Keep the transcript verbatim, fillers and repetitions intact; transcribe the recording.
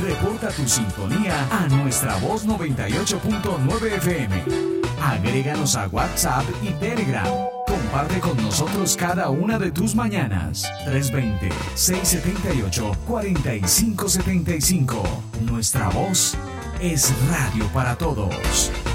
Reporta tu sintonía a nuestra voz noventa y ocho punto nueve F M. Agréganos a WhatsApp y Telegram. Comparte con nosotros cada una de tus mañanas. tres dos cero, seis siete ocho, cuatro cinco siete cinco. Nuestra voz es radio para todos.